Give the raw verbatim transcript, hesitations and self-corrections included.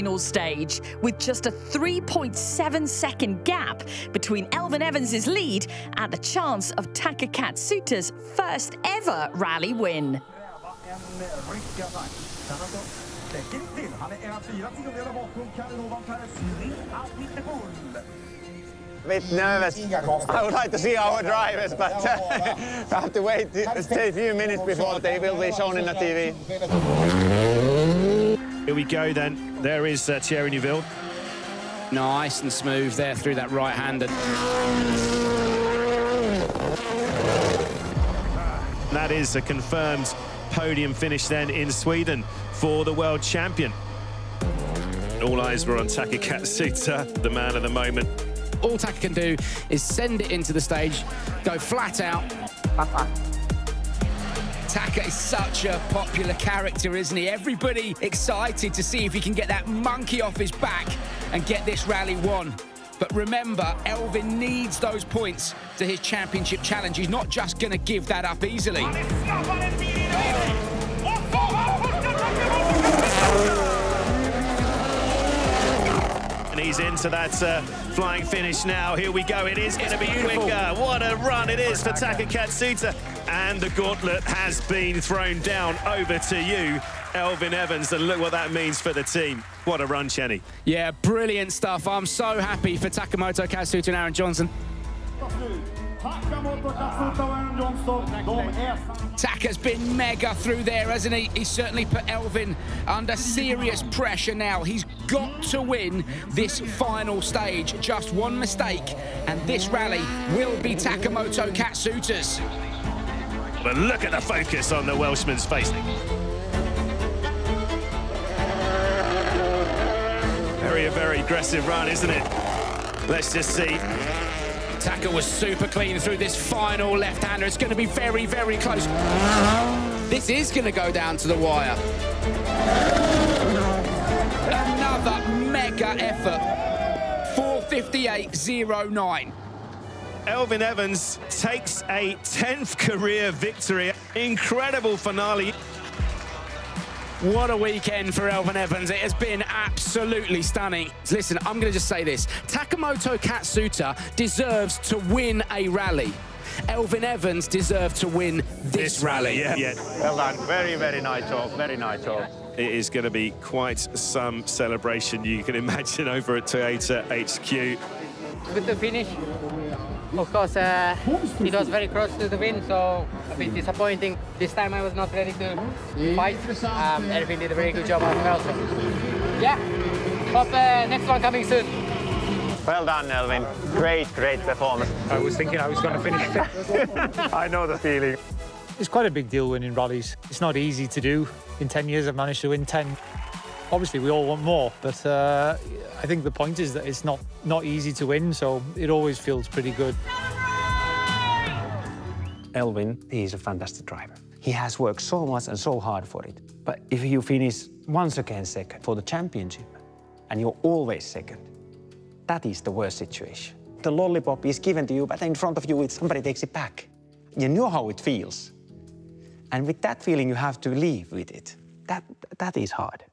Final stage, with just a three point seven second gap between Elfyn Evans' lead and the chance of Taka Katsuta's first ever rally win. A bit nervous. I would like to see our drivers, but uh, I have to wait a few minutes before they will be shown in the T V. Here we go then. There is uh, Thierry Neuville. Nice and smooth there through that right-hander. That is a confirmed podium finish then in Sweden for the world champion. All eyes were on Taka Katsuta, the man of the moment. All Taka can do is send it into the stage, go flat out. Taka is such a popular character, isn't he? Everybody excited to see if he can get that monkey off his back and get this rally won. But remember, Elfyn needs those points to his championship challenge. He's not just going to give that up easily. And he's into that uh, flying finish now. Here we go. It is going to be quicker. What a run it is for Taka Katsuta. And the gauntlet has been thrown down over to you, Elfyn Evans. And look what that means for the team. What a run, Chenny. Yeah, brilliant stuff. I'm so happy for Takamoto Katsuta and Aaron Johnson. Taka's been mega through there, hasn't he? He's certainly put Elfyn under serious pressure now. He's got to win this final stage. Just one mistake, and this rally will be Takamoto Katsuta's. But look at the focus on the Welshman's face. Very, very aggressive run, isn't it? Let's just see. Taka was super clean through this final left-hander. It's going to be very, very close. This is going to go down to the wire. Another mega effort. four fifty-eight oh nine. Elfyn Evans takes a tenth career victory. Incredible finale. What a weekend for Elfyn Evans. It has been absolutely stunning. Listen, I'm going to just say this. Takamoto Katsuta deserves to win a rally. Elfyn Evans deserves to win this, this rally. Yeah, yeah. Well done. Very, very nice job. Very nice job. It is going to be quite some celebration, you can imagine, over at Toyota H Q. Good to finish. Of course, uh, it was very close to the win, so a bit disappointing. This time I was not ready to fight. Um, Elfyn did a very good job as well. So. Yeah, hope uh, next one coming soon. Well done, Elfyn. Great, great performance. I was thinking I was going to finish fifth. I know the feeling. It's quite a big deal winning rallies. It's not easy to do. In ten years, I've managed to win ten. Obviously, we all want more, but uh, I think the point is that it's not, not easy to win, so it always feels pretty good. Elfyn, he's a fantastic driver. He has worked so much and so hard for it. But if you finish once again second for the championship, and you're always second, that is the worst situation. The lollipop is given to you, but in front of you, somebody takes it back. You know how it feels. And with that feeling, you have to live with it. That, that is hard.